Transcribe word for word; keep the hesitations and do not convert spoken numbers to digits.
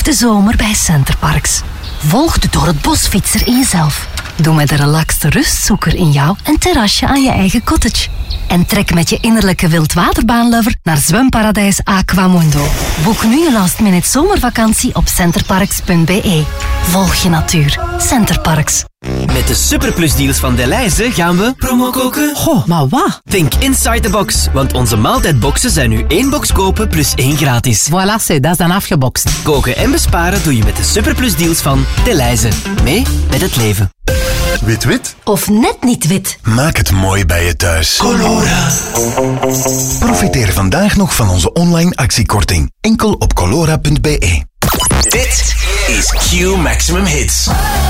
Beleef de zomer bij Centerparks. Volg de door het bosfietser in jezelf. Doe met de relaxte rustzoeker in jou een terrasje aan je eigen cottage. En trek met je innerlijke wildwaterbaanlover naar zwemparadijs Aquamundo. Boek nu je last minute zomervakantie op centerparks punt b e. Volg je natuur. Centerparks. Met de Superplus deals van Delhaize gaan we promo koken. Goh, maar wat? Think inside the box, want onze maaltijdboxen zijn nu één box kopen plus één gratis. Voilà, c'est, dat is dan afgebokst. Koken en besparen doe je met de Superplus deals van Delhaize. Mee met het leven. Wit-wit? Of net niet wit. Maak het mooi bij je thuis. Colora. Profiteer vandaag nog van onze online actiekorting. Enkel op colora punt b e. Dit is Q Maximum Hits.